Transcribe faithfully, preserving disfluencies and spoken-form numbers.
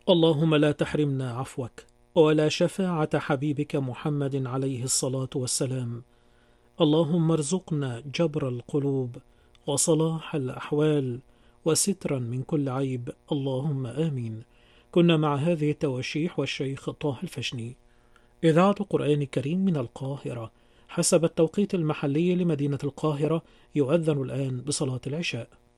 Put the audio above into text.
اللهم لا تحرمنا عفوك ولا شفاعة حبيبك محمد عليه الصلاة والسلام. اللهم ارزقنا جبر القلوب وصلاح الأحوال وسترا من كل عيب، اللهم آمين. كنا مع هذه التواشيح والشيخ طه الفشني. إذاعة القرآن الكريم من القاهرة. حسب التوقيت المحلي لمدينة القاهرة يؤذن الآن بصلاة العشاء.